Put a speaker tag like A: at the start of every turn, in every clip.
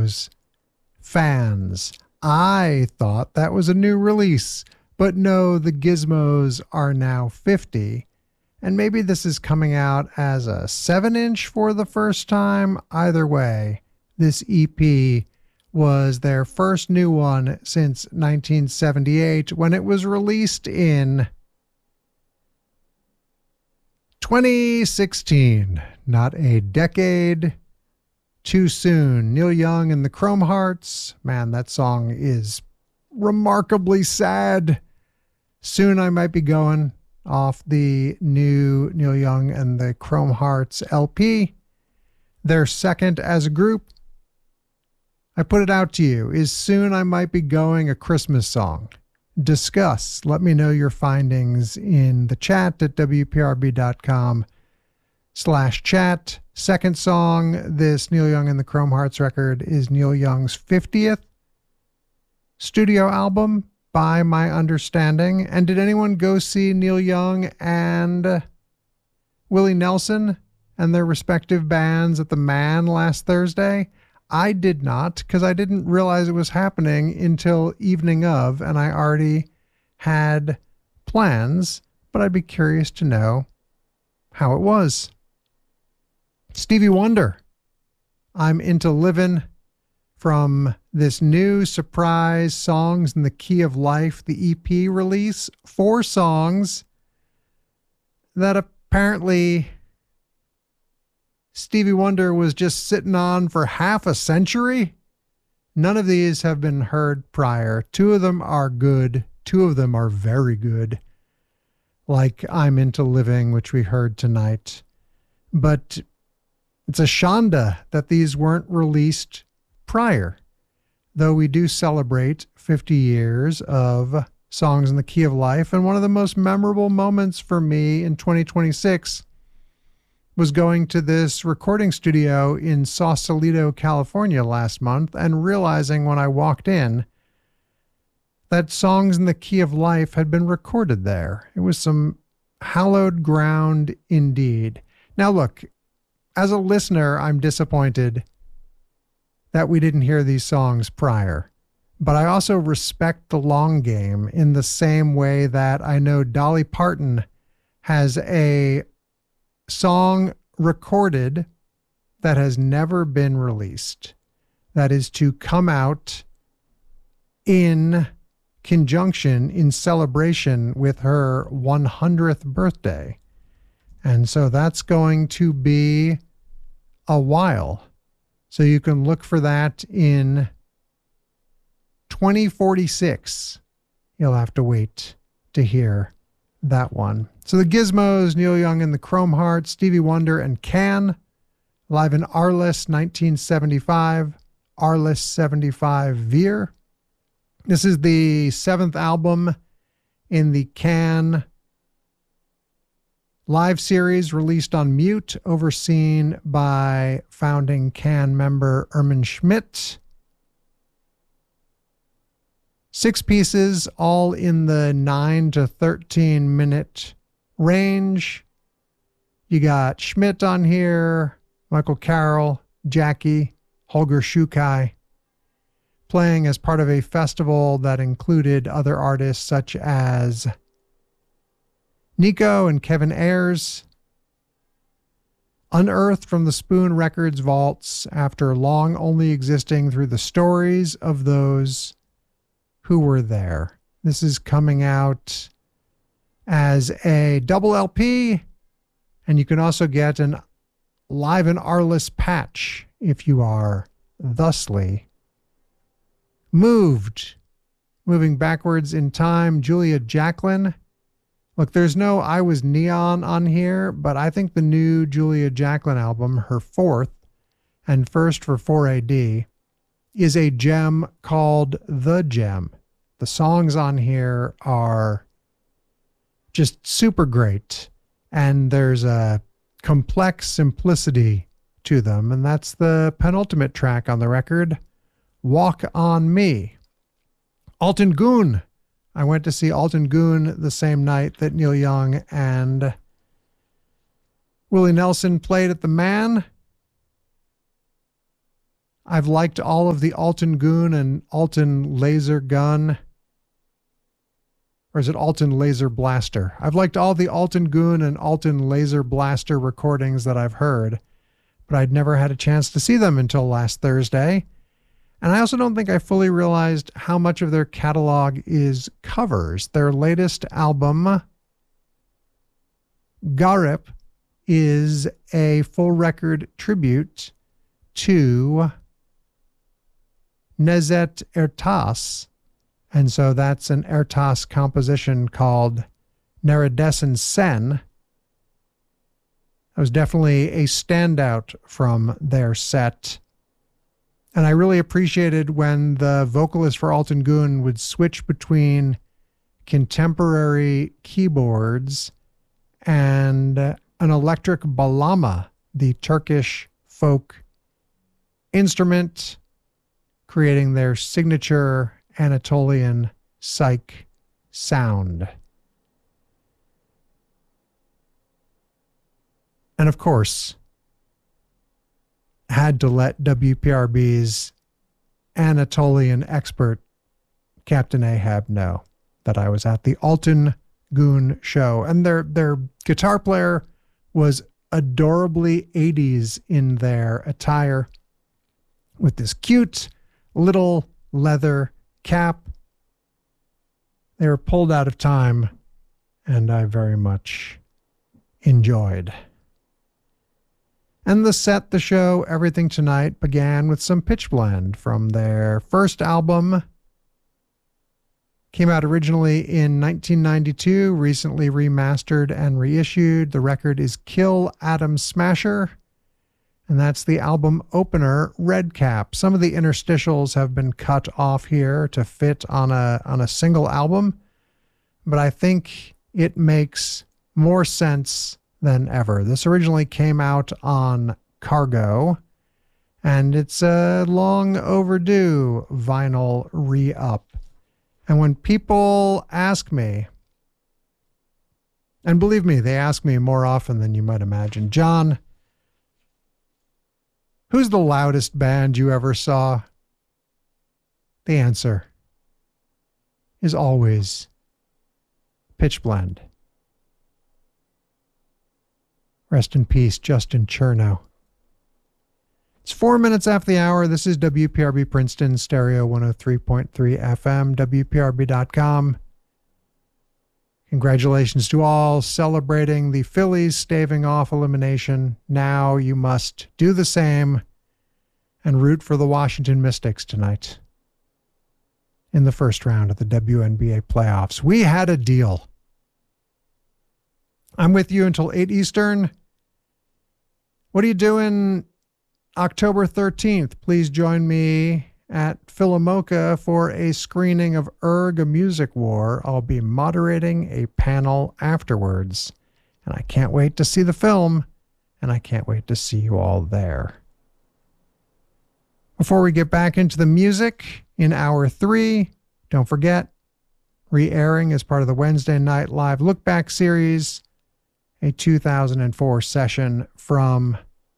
A: Gizmos fans. I thought that was a new release, but no, the Gizmos are now 50. And maybe this is coming out as a 7-inch for the first time. Either way, this EP was their first new one since 1978 when it was released in 2016. Not a decade too soon. Neil Young and the Chrome Hearts. Man, that song is remarkably sad. Soon I might be going off the new Neil Young and the Chrome Hearts LP. Their second as a group. I put it out to you. Is Soon I Might Be Going a Christmas song? Discuss. Let me know your findings in the chat at wprb.com/chat. Second song, this Neil Young and the Chrome Hearts record is Neil Young's 50th studio album, by my understanding. And did anyone go see Neil Young and Willie Nelson and their respective bands at the Man last Thursday? I did not, because I didn't realize it was happening until evening of, and I already had plans, but I'd be curious to know how it was. Stevie Wonder, I'm Into Livin', from this new surprise Songs in the Key of Life, the EP release. 4 songs that apparently Stevie Wonder was just sitting on for half a century. None of these have been heard prior. 2 of them are good. 2 of them are very good. Like I'm Into Living, which we heard tonight. But it's a shanda that these weren't released prior, though we do celebrate 50 years of Songs in the Key of Life. And one of the most memorable moments for me in 2026 was going to this recording studio in Sausalito, California last month and realizing when I walked in that Songs in the Key of Life had been recorded there. It was some hallowed ground indeed. Now look, as a listener, I'm disappointed that we didn't hear these songs prior. But I also respect the long game in the same way that I know Dolly Parton has a song recorded that has never been released, that is to come out in conjunction, in celebration with her 100th birthday. And so that's going to be a while. So you can look for that in 2046. You'll have to wait to hear that one. So the Gizmos, Neil Young and the Chrome Hearts, Stevie Wonder and Can, live in Arliss 1975, Arliss 75 Veer. This is the 7th album in the Can live series, released on mute, overseen by founding Can member Ermin Schmidt. 6 pieces, all in the 9 to 13 minute range. You got Schmidt on here, Michael Carroll, Jackie, Holger Shukai, playing as part of a festival that included other artists such as Nico and Kevin Ayers. Unearthed from the Spoon Records vaults after long only existing through the stories of those who were there. This is coming out as a double LP, and you can also get an Live in Arliss patch if you are thusly moved. Moving backwards in time, Julia Jacklin. Look, there's no I Was Neon on here, but I think the new Julia Jacklin album, her 4th and first for 4AD, is a gem called The Gem. The songs on here are just super great, and there's a complex simplicity to them, and that's the penultimate track on the record, Walk on Me. Alton Goon. I went to see Alton Goon the same night that Neil Young and Willie Nelson played at the Man. I've liked all of the Alton Goon and Alton Laser Gun. Or is it Alton Laser Blaster? I've liked all the Alton Goon and Alton Laser Blaster recordings that I've heard, but I'd never had a chance to see them until last Thursday. And I also don't think I fully realized how much of their catalog is covers. Their latest album, Garip, is a full record tribute to Nezet Ertas. And so that's an Ertas composition called Neredessen Sen. That was definitely a standout from their set. And I really appreciated when the vocalist for Alton Goon would switch between contemporary keyboards and an electric balama, the Turkish folk instrument, creating their signature Anatolian psych sound. And of course, had to let WPRB's Anatolian expert, Captain Ahab, know that I was at the Alton Goon show. And their guitar player was adorably 80s in their attire with this cute little leather cap. They were pulled out of time, and I very much enjoyed. And the show, Everything Tonight, began with some Pitch Blend from their first album. Came out originally in 1992, recently remastered and reissued. The record is Kill Atom Smasher, and that's the album opener, Red Cap. Some of the interstitials have been cut off here to fit on a single album, but I think it makes more sense than ever. This originally came out on Cargo, and it's a long overdue vinyl re-up. And when people ask me, and believe me, they ask me more often than you might imagine, John, who's the loudest band you ever saw? The answer is always Pitch Blend. Rest in peace, Justin Chernow. It's 4 minutes after the hour. This is WPRB Princeton, Stereo 103.3 FM, WPRB.com. Congratulations to all celebrating the Phillies staving off elimination. Now you must do the same and root for the Washington Mystics tonight in the first round of the WNBA playoffs. We had a deal. I'm with you until 8 Eastern. What are you doing October 13th? Please join me at Philomoka for a screening of Erg, A Music War. I'll be moderating a panel afterwards. And I can't wait to see the film, and I can't wait to see you all there. Before we get back into the music, in hour 3, don't forget, re-airing as part of the Wednesday Night Live Look Back series, a 2004 session from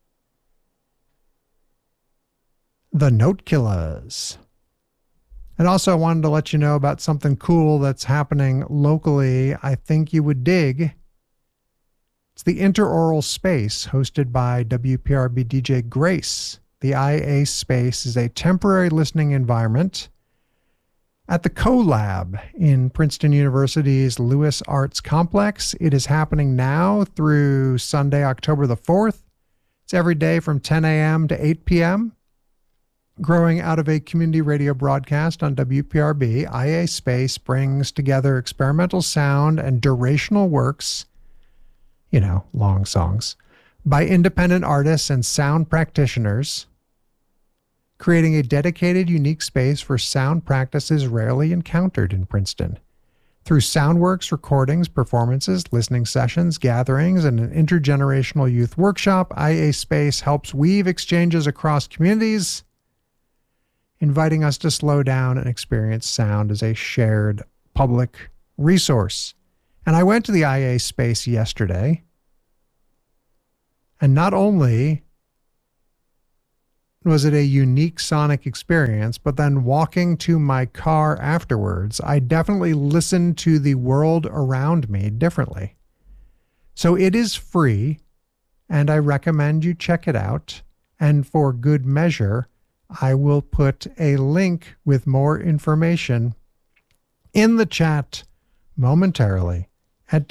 A: the Note Killers. And also I wanted to let you know about something cool that's happening locally I think you would dig. It's the Interaural Space, hosted by WPRB DJ Grace. The IA Space is a temporary listening environment at the CoLab in Princeton University's Lewis Arts Complex. It is happening now through Sunday, October the 4th. It's every day from 10 a.m. to 8 p.m. Growing out of a community radio broadcast on WPRB, IA Space brings together experimental sound and durational works, long songs, by independent artists and sound practitioners, creating a dedicated, unique space for sound practices rarely encountered in Princeton. Through Soundworks recordings, performances, listening sessions, gatherings, and an intergenerational youth workshop, IA Space helps weave exchanges across communities, inviting us to slow down and experience sound as a shared public resource. And I went to the IA Space yesterday, and not only was it a unique sonic experience, but then walking to my car afterwards, I definitely listened to the world around me differently. So it is free, and I recommend you check it out. And for good measure, I will put a link with more information in the chat momentarily at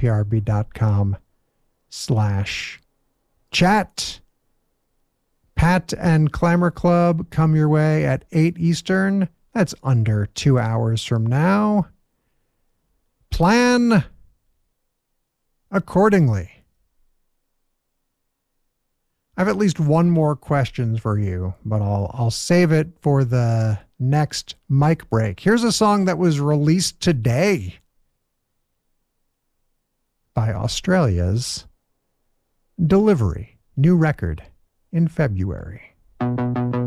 A: wprb.com/chat. Pat and Clamor Club come your way at 8 Eastern. That's under 2 hours from now. Plan accordingly. I have at least one more question for you, but I'll save it for the next mic break. Here's a song that was released today by Australia's Delivery. New record in February.